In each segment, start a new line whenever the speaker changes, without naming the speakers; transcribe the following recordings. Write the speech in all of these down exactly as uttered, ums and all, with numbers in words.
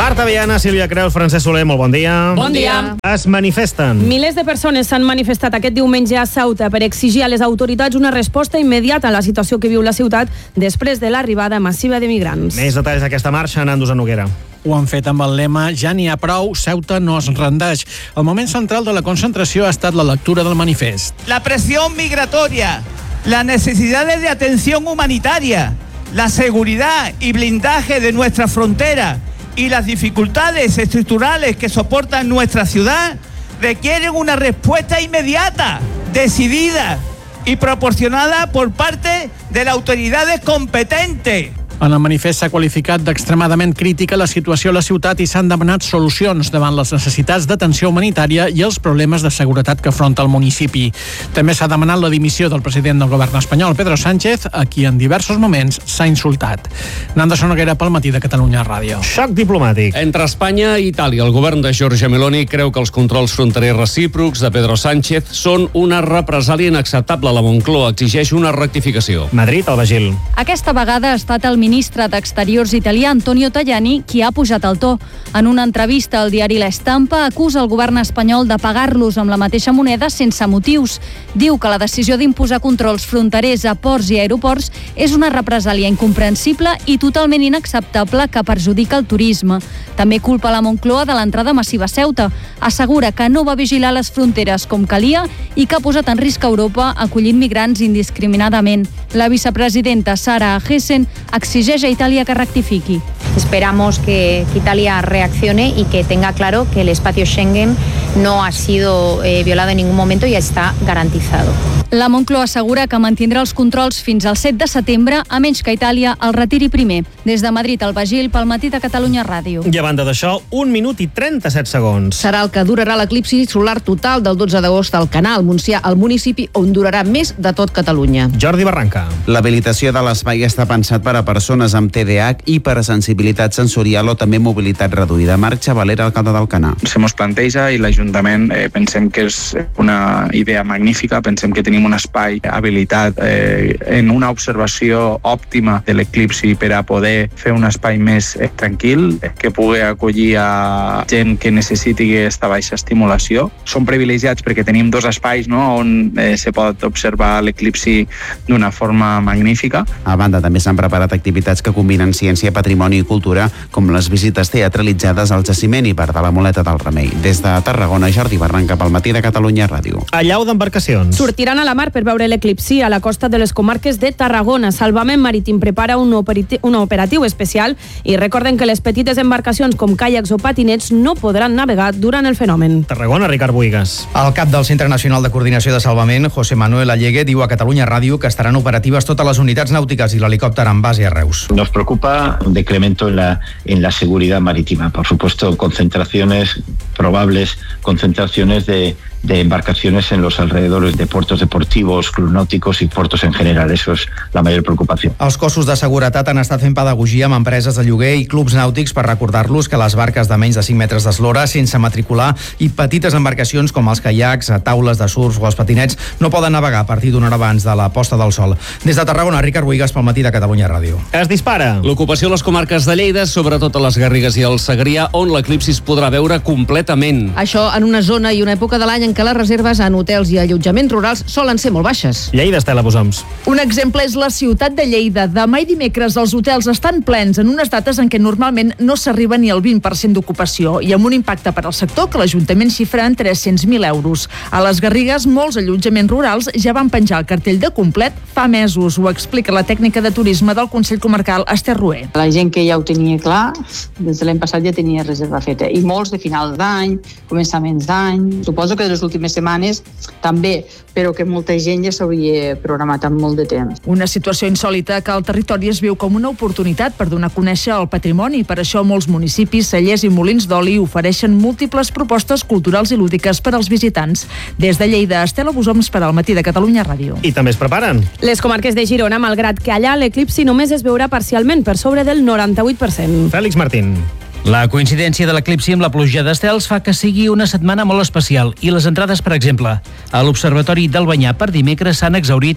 Marta Viana, Sílvia Creus, Francesc Soler, molt bon dia.
Bon dia.
Es manifesten.
Milers de persones s'han manifestat aquest diumenge a Ceuta per exigir a les autoritats una resposta immediata a la situació que viu la ciutat després de l'arribada massiva de migrants.
Més detalls d'aquesta marxa, Nandos Noguera.
Ho han fet amb el lema «Ja n'hi ha prou, Ceuta no es rendeix». El moment central de la concentració ha estat la lectura del manifest.
La presión migratoria, las necesidades de atención humanitaria, la seguridad y blindaje de nuestra frontera y las dificultades estructurales que soportan nuestra ciudad requieren una respuesta inmediata, decidida y proporcionada por parte de las autoridades competentes.
En el manifest s'ha qualificat d'extremadament crítica la situació a la ciutat i s'han demanat solucions davant les necessitats d'atenció humanitària i els problemes de seguretat que afronta el municipi. També s'ha demanat la dimissió del president del govern espanyol, Pedro Sánchez, a qui en diversos moments s'ha insultat. Nanda Sonoguera pel Matí de Catalunya Ràdio.
Xoc diplomàtic.
Entre Espanya i Itàlia, el govern de Giorgia Meloni creu que els controls fronterers recíprocs de Pedro Sánchez són una represàlia inacceptable. La Moncloa exigeix una rectificació.
Madrid, el Bagil.
Aquesta vegada ha estat el ministre d'Exteriors italià Antonio Tajani qui ha pujat el to. En una entrevista al diari La Estampa acusa el govern espanyol de pagar-los amb la mateixa moneda sense motius. Diu que la decisió d'imposar controls fronterers a ports i aeroports és una represàlia incomprensible i totalment inacceptable que perjudica el turisme. També culpa la Moncloa de l'entrada massiva a Ceuta. Assegura que no va vigilar les fronteres com calia i que ha posat en risc Europa acollint migrants indiscriminadament. La vicepresidenta Sara Agesen exigeix a Italia que rectifiqui.
Esperamos que, que Italia reaccione y que tenga claro que el espacio Schengen no ha sido eh, violado en ningún momento y está garantizado.
La Moncloa assegura que mantindrà els controls fins al set de setembre, a menys que Itàlia el retiri primer. Des de Madrid al Bagil, pel Matí de Catalunya Ràdio.
I a banda d'això, un minut i trenta-set segons.
Serà el que durarà l'eclipsi solar total del dotze d'agost al Canal Montsià, el municipi on durarà més de tot Catalunya.
Jordi Barranca.
L'habilitació de l'espai està pensat per a persones amb T D A H, hipersensibilitat sensorial o també mobilitat reduïda. Marc Xavalera, alcalde d'Alcanar.
Se mos planteja i l'Ajuntament eh, pensem que és una idea magnífica, pensem que tenim un espai habilitat eh, en una observació òptima de l'eclipsi per a poder fer un espai més eh, tranquil, eh, que pugui acollir a gent que necessiti aquesta baixa estimulació. Som privilegiats perquè tenim dos espais, no?, on eh, se pot observar l'eclipsi d'una forma magnífica.
A banda, també s'han preparat activitats que combinen ciència, patrimoni i cultura, com les visites teatralitzades al jaciment i Bar de la Moleta del Remei. Des de Tarragona, Jordi Barranca pel Matí de Catalunya Ràdio.
Allau d'embarcacions.
Sortiran a la mar per veure l'eclipsi a la costa de les comarques de Tarragona. Salvament Marítim prepara un, operati un operatiu especial i recorden que les petites embarcacions com caiacs o patinets no podran navegar durant el fenomen.
Tarragona, Ricard Buigas.
El cap del Centre Nacional de Coordinació de Salvament, José Manuel Allegue, diu a Catalunya Ràdio que estaran operatives totes les unitats nàutiques i l'helicòpter en base a Reus.
Nos preocupa un decremento en la, en la seguridad marítima. Por supuesto, concentraciones, probables concentraciones de de embarcaciones en los alrededores de puertos deportivos, clubs náuticos y puertos en general. Eso es la mayor preocupación.
Els cossos de seguretat han estat fent pedagogia amb empreses de lloguer i clubs nàutics per recordar-los que les barques de menys de cinc metres d'eslora, sense matricular, i petites embarcacions com els caiacs, taules de surf o els patinets no poden navegar a partir d'una hora abans de la posta del sol. Des de Tarragona, Ricard Buigas pel Matí de Catalunya Ràdio.
Es dispara.
L'ocupació a les comarques de Lleida, sobretot a les Garrigues i el Segrià, on l'eclipsi es podrà veure completament.
Això en una zona i una època de l'any en què les reserves en hotels i allotjaments rurals solen ser molt baixes.
Lleida, Estela Bosoms.
Un exemple és la ciutat de Lleida. Demà i dimecres els hotels estan plens en unes dates en què normalment no s'arriba ni al vint per cent d'ocupació i amb un impacte per al sector que l'Ajuntament xifra en tres-cents mil euros. A les Garrigues, molts allotjaments rurals ja van penjar el cartell de complet fa mesos. Ho explica la tècnica de turisme del Consell Comarcal, Esther Rué.
La gent que ja ho tenia clar, des de l'any passat ja tenia reserva feta. I molts de final d'any, començaments d'any. Suposo que de les últimes setmanes també, però que molta gent ja s'hauria programat amb molt de temps.
Una situació insòlita que al territori es viu com una oportunitat per donar a conèixer el patrimoni. Per això molts municipis, cellers i molins d'oli ofereixen múltiples propostes culturals i lúdiques per als visitants. Des de Lleida, Estela Bosoms per al Matí de Catalunya Ràdio.
I també es preparen.
Les comarques de Girona, malgrat que allà l'eclipsi només es veurà parcialment, per sobre del noranta-vuit per cent.
Fèlix Martín.
La coincidència de l'eclipsi amb la pluja d'estels fa que sigui una setmana molt especial i les entrades, per exemple, a l'Observatori d'Albanyà per dimecres s'han exhaurit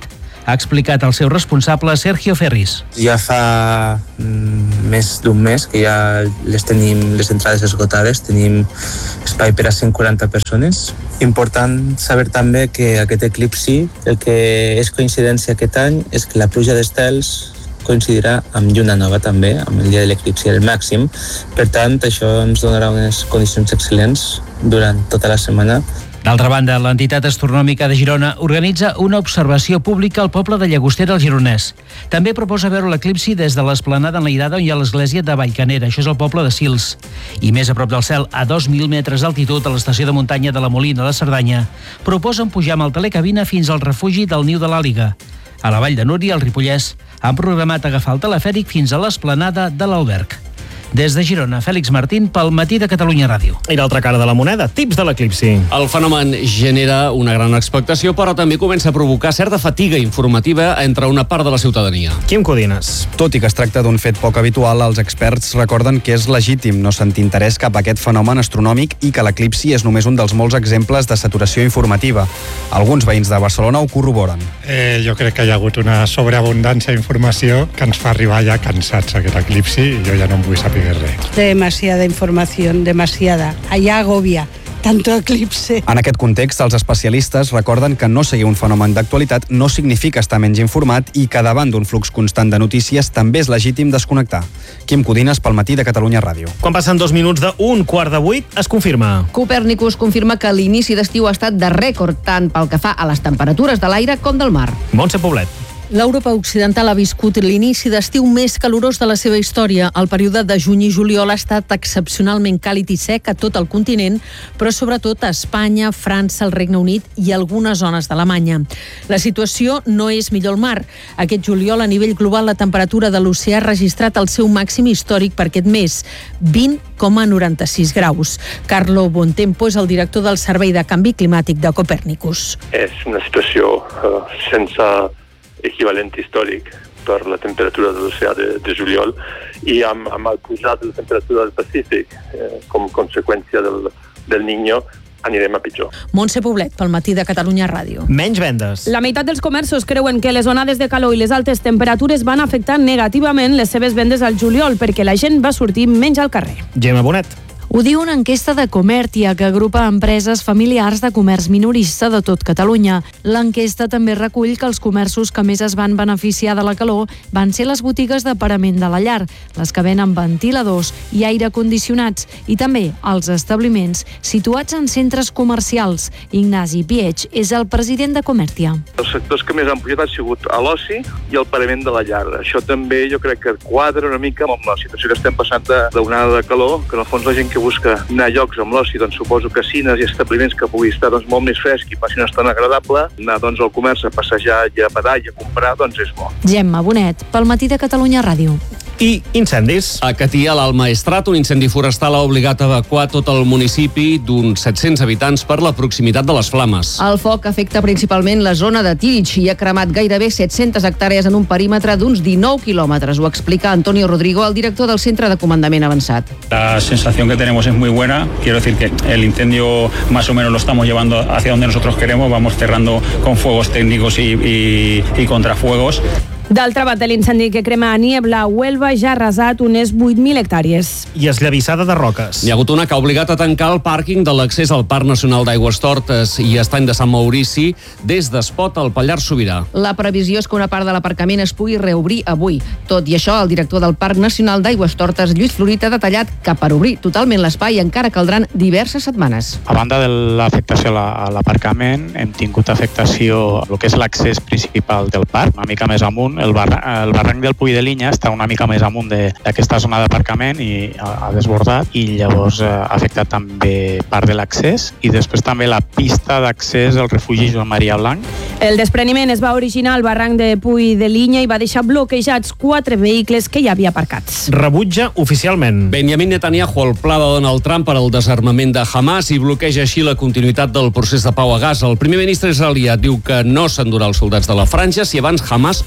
ha explicat el seu responsable Sergio Ferris.
Ja fa mm, més d'un mes que ja les tenim les entrades esgotades, tenim espai per a cent quaranta persones. Important saber també que aquest eclipsi, el que és coincidència aquest any és que la pluja d'estels coincidirà amb lluna nova també, amb el dia de l'eclipsi el màxim. Per tant, això ens donarà unes condicions excel·lents durant tota la setmana.
D'altra banda, l'entitat astronòmica de Girona organitza una observació pública al poble de Llagostera, al Gironès. També proposa veure l'eclipsi des de l'esplanada enlairada on hi ha l'església de Vallcanera, això és el poble de Sils. I més a prop del cel, a dos mil metres d'altitud, a l'estació de muntanya de la Molina de Cerdanya, proposen pujar amb el telecabina fins al refugi del Niu de l'Àliga. A la Vall de Núria, al Ripollès, han programat agafar el telefèric fins a l'esplanada de l'Alberg. Des de Girona, Fèlix Martín, pel Matí de Catalunya Ràdio.
I l'altra cara de la moneda, tips de l'eclipsi.
El fenomen genera una gran expectació, però també comença a provocar certa fatiga informativa entre una part de la ciutadania.
Quim Codines.
Tot i que es tracta d'un fet poc habitual, els experts recorden que és legítim no sentir interès cap a aquest fenomen astronòmic i que l'eclipsi és només un dels molts exemples de saturació informativa. Alguns veïns de Barcelona ho corroboren.
Eh, jo crec que hi ha hagut una sobreabundància d'informació que ens fa arribar ja cansats aquest eclipsi i jo ja no em vull saber res.
Demasiada información, demasiada. Allá agobia. Tanto eclipse.
En aquest context, els especialistes recorden que no seguir un fenomen d'actualitat no significa estar menys informat i que davant d'un flux constant de notícies també és legítim desconnectar. Quim Codines, pel Matí de Catalunya Ràdio.
Quan passen dos minuts d'un quart de vuit, es confirma.
Copernicus confirma que l'inici d'estiu ha estat de rècord tant pel que fa a les temperatures de l'aire com del mar.
Montse Poblet.
L'Europa Occidental ha viscut l'inici d'estiu més calorós de la seva història. El període de juny i juliol ha estat excepcionalment càlid i sec a tot el continent, però sobretot a Espanya, França, el Regne Unit i algunes zones d'Alemanya. La situació no és millor al mar. Aquest juliol, a nivell global, la temperatura de l'oceà ha registrat el seu màxim històric per aquest mes, vint coma noranta-sis graus. Carlo Bontempo és el director del Servei de Canvi Climàtic de Copernicus.
És una situació uh, sense equivalent històric per la temperatura de l'oceà de, de juliol i amb, amb el pujat de la temperatura del Pacífic eh, com conseqüència del, del Niño anirem a pitjor.
Montse Poblet, pel Matí de Catalunya Ràdio.
Menys vendes.
La meitat dels comerços creuen que les onades de calor i les altes temperatures van afectar negativament les seves vendes al juliol perquè la gent va sortir menys al carrer.
Gemma Bonet.
Ho diu una enquesta de Comertia que agrupa empreses familiars de comerç minorista de tot Catalunya. L'enquesta també recull que els comerços que més es van beneficiar de la calor van ser les botigues de parament de la llar, les que venen ventiladors i aire condicionats, i també els establiments situats en centres comercials. Ignasi Piech és el president de Comertia.
Els sectors que més han pujat han sigut a l'oci i el parament de la llar. Això també jo crec que quadra una mica amb la situació que estem passant d'onada de calor, que en el fons la gent que busca anar a llocs amb l'oci, doncs suposo casines i establiments que pugui estar doncs, molt més fresc i passi una estona agradable, anar doncs, al comerç a passejar i a badar i a comprar, doncs és bo.
Gemma Bonet, pel Matí de Catalunya Ràdio.
I incendis.
A Catí, a l'Alt Maestrat, un incendi forestal ha obligat a evacuar tot el municipi d'uns set-cents habitants per la proximitat de les flames.
El foc afecta principalment la zona de Tírig i ha cremat gairebé set-centes hectàrees en un perímetre d'uns dinou quilòmetres. Ho explica Antonio Rodrigo, el director del Centre de Comandament Avançat.
La sensación que tenemos es muy buena. Quiero decir que el incendio más o menos lo estamos llevando hacia donde nosotros queremos. Vamos cerrando con fuegos técnicos y, y, y contrafuegos.
D'altra banda, l'incendi que crema a Niebla, a Huelva, ja ha arrasat unes vuit mil hectàrees.
I esllavissada de roques.
Hi ha hagut una que ha obligat a tancar el pàrquing de l'accés al Parc Nacional d'Aigüestortes i Estany de Sant Maurici des d'Espot al Pallars Sobirà.
La previsió és que una part de l'aparcament es pugui reobrir avui. Tot i això, el director del Parc Nacional d'Aigüestortes, Lluís Florit, ha detallat que per obrir totalment l'espai encara caldran diverses setmanes.
A banda de l'afectació a l'aparcament, hem tingut afectació al que és l'accés principal del parc, una mica més amunt. El, barra, el barranc del Puig de Linya està una mica més amunt d'aquesta zona d'aparcament i ha, ha desbordat i llavors eh, ha afectat també part de l'accés i després també la pista d'accés al refugi Joan Maria Blanc.
El despreniment es va originar al barranc de Puig de Linya i va deixar bloquejats quatre vehicles que hi havia aparcats.
Rebutja oficialment.
Benjamin Netanyahu el pla de Donald Trump per al desarmament de Hamas i bloqueja així la continuïtat del procés de pau a Gaza. El primer ministre israelià diu que no s'endurà els soldats de la franja si abans Hamas no es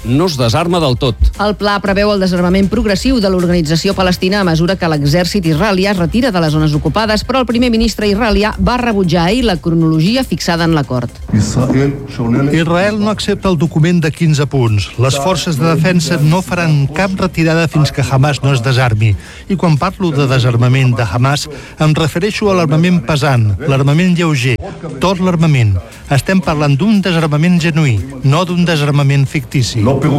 desarma del tot.
El pla preveu el desarmament progressiu de l'organització palestina a mesura que l'exèrcit israelià es retira de les zones ocupades, però el primer ministre israelià va rebutjar ahir la cronologia fixada en l'acord.
Israel no accepta el document de quinze punts. Les forces de defensa no faran cap retirada fins que Hamas no es desarmi. I quan parlo de desarmament de Hamas, em refereixo a l'armament pesant, l'armament lleuger, tot l'armament. Estem parlant d'un desarmament genuí, no d'un desarmament fictici.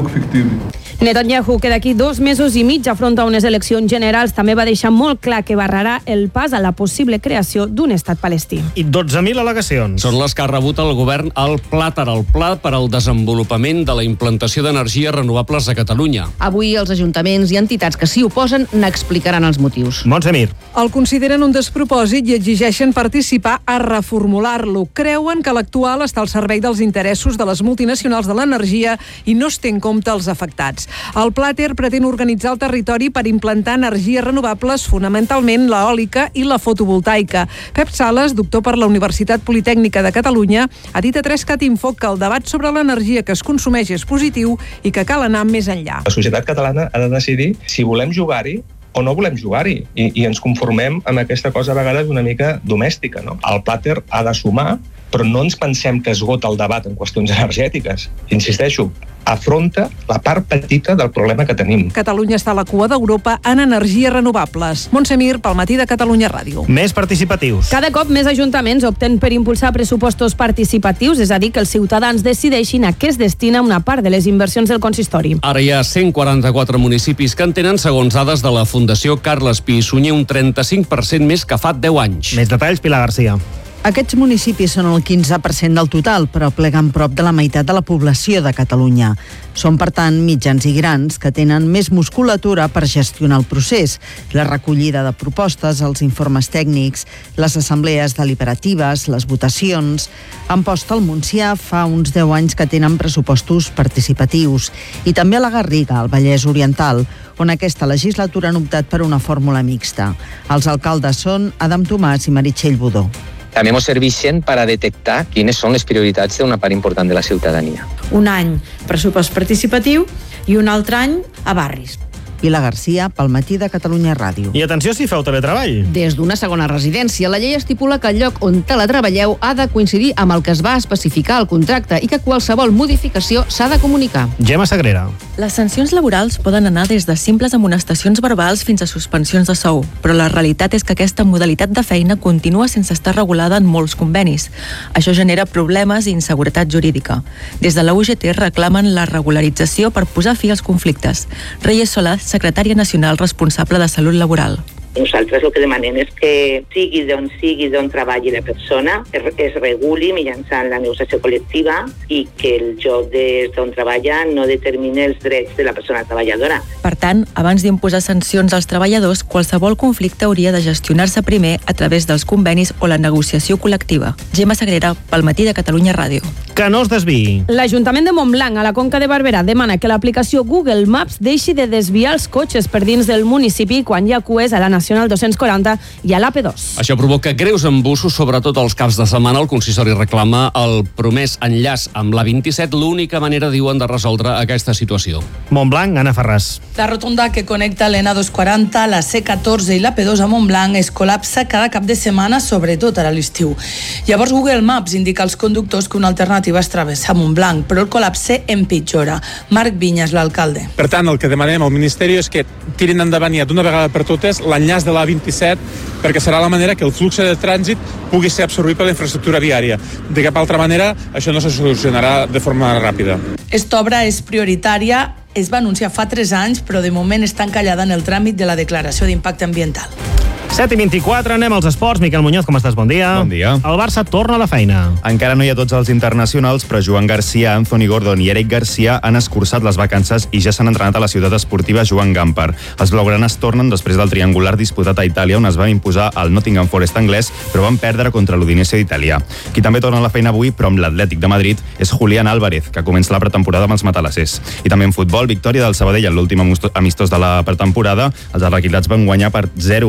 Netanyahu, que d'aquí dos mesos i mig afronta unes eleccions generals, també va deixar molt clar que barrarà el pas a la possible creació d'un estat palestí.
I dotze mil al·legacions.
Són les que ha rebut el govern al Plàtar, el Pla per al desenvolupament de la implantació d'energies renovables a Catalunya.
Avui els ajuntaments i entitats que s'hi oposen n'explicaran els motius.
Montse Mir.
El consideren un despropòsit i exigeixen participar a reformular-lo. Creuen que l'actual està al servei dels interessos de les multinacionals de l'energia i no es té en compte els afectats. El Plàter pretén organitzar el territori per implantar energies renovables, fonamentalment l'eòlica i la fotovoltaica. Pep Sales, doctor per la Universitat Politècnica de Catalunya, ha dit a Trescat Info que el debat sobre l'energia que es consumeix és positiu i que cal anar més enllà.
La societat catalana ha de decidir si volem jugar-hi o no volem jugar-hi, I, i ens conformem amb aquesta cosa a vegades una mica domèstica, no? El Plàter ha de sumar, però no ens pensem que esgota el debat en qüestions energètiques. Insisteixo, afronta la part petita del problema que tenim.
Catalunya està a la cua d'Europa en energies renovables. Montse Mir, pel Matí de Catalunya Ràdio.
Més participatius.
Cada cop més ajuntaments opten per impulsar pressupostos participatius, és a dir, que els ciutadans decideixin a què es destina una part de les inversions del consistori.
Ara hi ha cent quaranta-quatre municipis que en tenen, segons dades de la Fundació Carles Pi i Sunyer, un trenta-cinc per cent més que fa deu anys.
Més detalls, Pilar Garcia.
Aquests municipis són el quinze per cent del total, però pleguen prop de la meitat de la població de Catalunya. Són, per tant, mitjans i grans que tenen més musculatura per gestionar el procés, la recollida de propostes, els informes tècnics, les assemblees deliberatives, les votacions. Amposta al Montsià fa uns deu anys que tenen pressupostos participatius, i també a la Garriga, al Vallès Oriental, on aquesta legislatura han optat per una fórmula mixta. Els alcaldes són Adam Tomàs i Meritxell Budó.
També ens serveixen per a detectar quines són les prioritats d'una part important de la ciutadania.
Un any pressupost participatiu i un altre any a barris.
Pilar Garcia, pel Matí de Catalunya Ràdio.
I atenció si feu teletreball.
Des d'una segona residència, la llei estipula que el lloc on teletreballeu ha de coincidir amb el que es va especificar al contracte i que qualsevol modificació s'ha de comunicar.
Gemma Sagrera.
Les sancions laborals poden anar des de simples amonestacions verbals fins a suspensions de sou, però la realitat és que aquesta modalitat de feina continua sense estar regulada en molts convenis. Això genera problemes i inseguretat jurídica. Des de la U G T reclamen la regularització per posar fi als conflictes. Reyes Solà, secretària nacional responsable de Salut Laboral.
Nosaltres el que demanem és que sigui d'on sigui, d'on treballi la persona, es, es reguli mitjançant la negociació col·lectiva i que el lloc d'on treballa no determini els drets de la persona treballadora.
Per tant, abans d'imposar sancions als treballadors, qualsevol conflicte hauria de gestionar-se primer a través dels convenis o la negociació col·lectiva. Gemma Sagrera, pel Matí de Catalunya Ràdio.
Que no es desviï.
L'Ajuntament de Montblanc, a la Conca de Barberà, demana que l'aplicació Google Maps deixi de desviar els cotxes per dins del municipi quan hi ha cues a la Nacional dos-cents quaranta i a l'A P dos.
Això provoca greus embussos, sobretot els caps de setmana. El consistori reclama el promès enllaç amb l'A vint-i-set, l'única manera, diuen, de resoldre aquesta situació.
Montblanc, Anna Ferràs.
La rotonda que connecta l'N dos quaranta, la C catorze i l'A P dos a Montblanc es col·lapsa cada cap de setmana, sobretot ara a l'estiu. Llavors Google Maps indica als conductors que una alternativa és travessar Montblanc, però el col·lapse empitjora. Marc Vinyas, l'alcalde.
Per tant, el que demanem al Ministeri és que tirin endavant ja d'una vegada per totes l'enllaç de l'A vint-i-set, perquè serà la manera que el flux de trànsit pugui ser absorbit per la infraestructura viària. De cap altra manera, això no se solucionarà de forma ràpida.
Esta obra és prioritària, es va anunciar fa tres anys, però de moment està encallada en el tràmit de la declaració d'impacte ambiental.
set i vint-i-quatre, anem als esports. Miquel Muñoz, com estàs? Bon dia.
Bon dia.
El Barça torna a la feina.
Encara no hi ha tots els internacionals, però Joan Garcia, Anthony Gordon i Eric Garcia han escurçat les vacances i ja s'han entrenat a la ciutat esportiva Joan Gamper. Els blaugranes tornen després del triangular disputat a Itàlia, on es van imposar al Nottingham Forest anglès, però van perdre contra l'Udinese italià. Qui també torna a la feina avui, però amb l'Atlètic de Madrid, és Julián Álvarez, que comença la pretemporada amb els matalassers. I també en futbol, victòria del Sabadell en l'últim amistós de la pretemporada. Els arraquilats van guanyar per zero a tres a l'Olímpic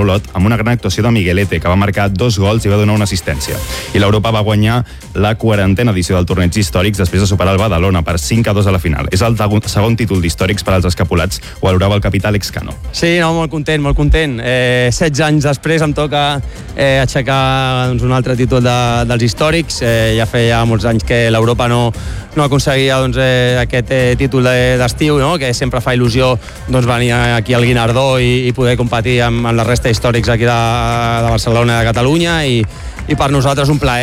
l'Olot amb una gran actuació de Miguelete, que va marcar dos gols i va donar una assistència. I l'Europa va guanyar la quarantena edició del torneig històrics després de superar el Badalona per cinc a dos a la final. És el segon títol d'històrics per als escapulats, ho valorava el capità Alex Cano.
Sí, no, molt content, molt content. Eh, setze anys després em toca eh, aixecar doncs, un altre títol de, dels històrics. Eh, ja feia molts anys que l'Europa no, no aconseguia doncs, eh, aquest eh, títol d'estiu, no? Que sempre fa il·lusió doncs, venir aquí al Guinardó i, i poder competir amb, amb la resta històrics aquí de, de Barcelona i de Catalunya, i, i per nosaltres un plaer.